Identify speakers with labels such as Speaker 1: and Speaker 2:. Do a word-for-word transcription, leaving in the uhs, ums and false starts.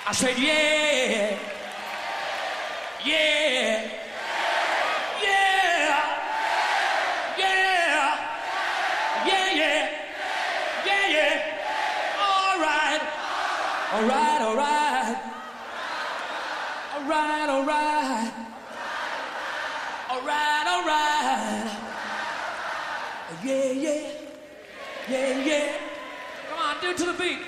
Speaker 1: I said, yeah, yeah, yeah, yeah, yeah, yeah, yeah, yeah. All right, all right, all right, all right, all right, all right, all right. Yeah, yeah, yeah, yeah. Come on, do it to the beat.